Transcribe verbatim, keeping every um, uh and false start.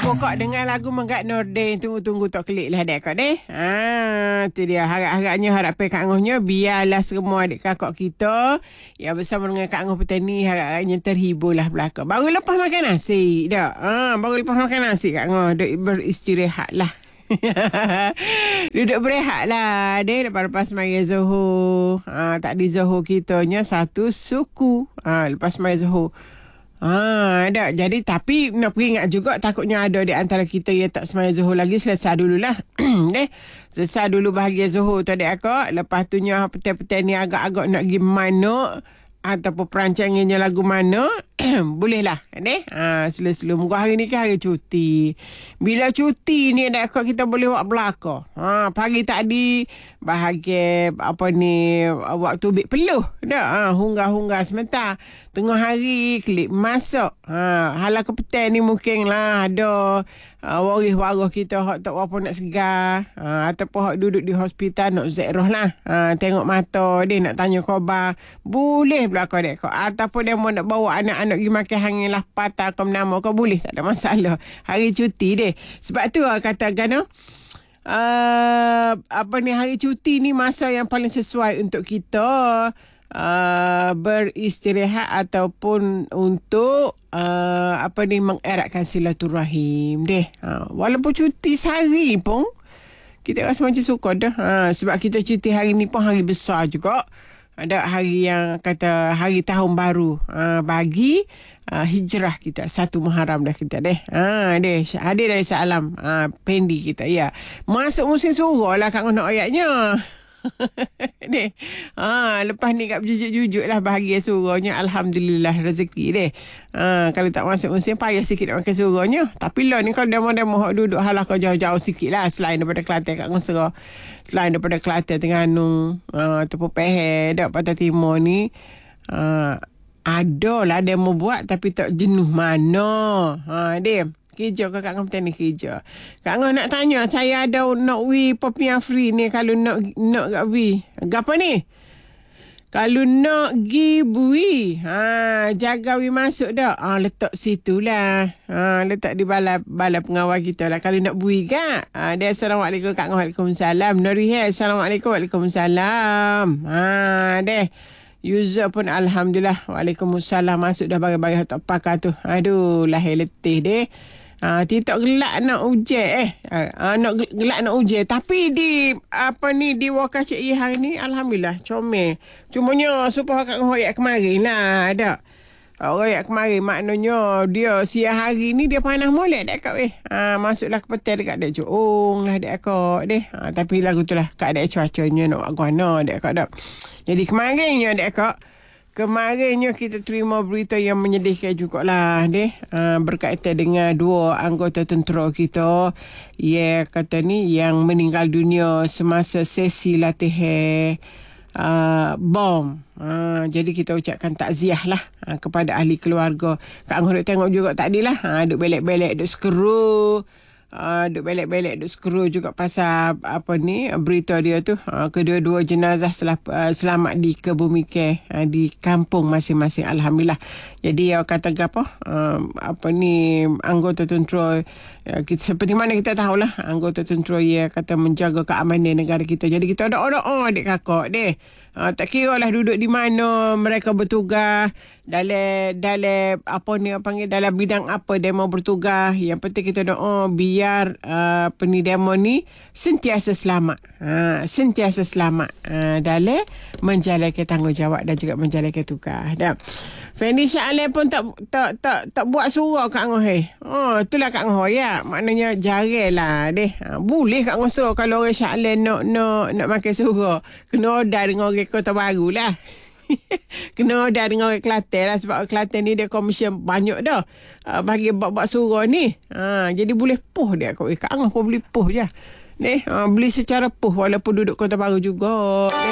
Pokok dengan lagu Megat Nordin. Tunggu-tunggu tak klik lah adik kakak deh. Ha, tu dia. Harap-harapnya harapan Kak Ngohnya biarlah semua adik kakak kita yang bersama dengan Kak Ngoh Petani harap-harapnya terhibur lah belakang. Baru lepas makan nasi dah. Ha, baru lepas makan nasi Kak Ngoh duk beristirahat lah. Duduk berehat lah deh lepas-lepas maya Zuhur. Ha, tak di Zuhur kitanya satu suku. Ha, lepas maya Zuhur. Ah, ada. Jadi tapi nak peringat juga takutnya ada di antara kita yang tak semaya Zuhur lagi, selesai dululah. Deh. Selesai dulu bahagia Zuhur tu adik akak. Lepas tu nya petai-petai ni agak-agak nak pergi mana ataupun perancangannya lagu mana, boleh lah deh. Ha, selu-selu. Muka hari ni kan hari cuti. Bila cuti ni adik akak kita boleh buat belakang. Ha, pagi tadi bahagia apa ni waktu bik peluh dah. Ha, hunggah-hunggah sebentar. Tengah hari klik masuk. Ha, hala ke petang ni mungkin lah ada uh, waris-waris kita hak tak apa nak segar. Ha, ataupun hak duduk di hospital nak ziarah lah. Ha, tengok mata dia nak tanya khabar. Boleh belakang dek kau. Ataupun dia mau nak bawa anak-anak pergi makan hangin lah patah ke menama kau boleh. Tak ada masalah. Hari cuti deh. Sebab tu uh, kata Gana. Uh, apa ni hari cuti ni masa yang paling sesuai untuk kita Uh, beristirahat ataupun untuk uh, apa ni mengeratkan silaturahim deh. Ha, walaupun cuti sehari pun kita rasa macam suka dah. Ha, sebab kita cuti hari ni pun hari besar juga. Ada hari yang kata hari tahun baru ha, bagi uh, hijrah kita satu Muharram dah kita deh. Ha deh hadir dari salam ha, pendi kita ya. Masuk musim surau lah Kak nak ayatnya. Deh. Ha, lepas ni kat berjujuk-jujuk lah bahagia suraunya. Alhamdulillah rezeki deh. Ha, kalau tak masuk musim payah sikit nak makan suraunya. Tapi lah ni kalau demo-demo hak duduk halah kau jauh-jauh sikit lah selain daripada Kelantan kat Ngusra. Selain daripada Kelantan Terengganu ha, ataupun Pahang dak Pantai Timur ni ha, ada lah demo buat tapi tak jenuh mana. Ha deh. Kerja ke Kak Ngoh Petani kerja. Kak Ngoh nak tanya, saya ada nak wi Popiah free ni kalau nak nak gak wi. Gapo ni? Kalau nak gi bui, ha jaga wi masuk dak. Ah letak situlah. Ha letak di balai balai pengawal kita lah kalau nak bui gak. Ha dia assalamualaikum Kak Ngoh. Waalaikumsalam. Nuriha assalamualaikum. Waalaikumsalam. Ha deh. User pun alhamdulillah. Waalaikumsalam. Masuk dah bagi-bagi tak pakar tu. Aduh lahir letih deh. Ha, tidak gelak nak ujian eh. Ha, nak gelak nak ujian. Tapi di apa ni di Wakaf Cik Ihan ni alhamdulillah comel. Cumanya supaya Kak Ngoh ayat kemarin lah ada. Orang ayat kemarin maknanya dia siang hari ni dia panas molek dak kak weh. Ha, masuklah ke petai dekat dak Joong lah dak kak deh. Ha, tapi lagu tu lah kak dak cuacanya nak guna dak kak dak. Jadi kemarinnya dak kak Kemarinnya kita terima berita yang menyedihkan jugalah deh uh, berkaitan dengan dua anggota tentera kita yang kata ni yang meninggal dunia semasa sesi latihan uh, bom. Uh, jadi kita ucapkan takziah lah uh, kepada ahli keluarga. Kak Ngoh duk tengok juga tadi lah uh, duk belek-belek duk skru. Uh, duk belek-belek duk skru juga pasal apa ni berita dia tu uh, kedua-dua jenazah selah, uh, selamat di kebumikan uh, di kampung masing-masing alhamdulillah. Jadi awak kata apa uh, apa ni anggota tentera uh, kita, seperti mana kita tahulah anggota tentera yang kata menjaga keamanan negara kita. Jadi kita ada doa adik kakak deh. Uh, tak kira lah duduk di mana mereka bertugas dalam dalam apa ni panggil dalam bidang apa demo bertugas. Yang penting kita doa biar uh, peni demo ni sentiasa selamat. Uh, sentiasa selamat uh, dalam menjalankan tanggungjawab dan juga menjalankan tugas. Dan Fendi Syahlan pun tak tak tak tak buat surau Kak Ngoh eh. Oh, itulah Kak Ngoh ya. Maknanya jarang lah deh. Ha, boleh Kak Ngoh surau kalau orang Syahlan nak nak nak makan surau. Kena order dengan orang Kota Baru lah. Kena order dengan orang Kelantan lah sebab orang Kelantan ni dia komision banyak dah. Uh, bagi buat-buat surau ni. Ha, jadi boleh puh dia Kak Ngoh pun boleh puh je. Ni, uh, beli secara puh walaupun duduk Kota Baru juga.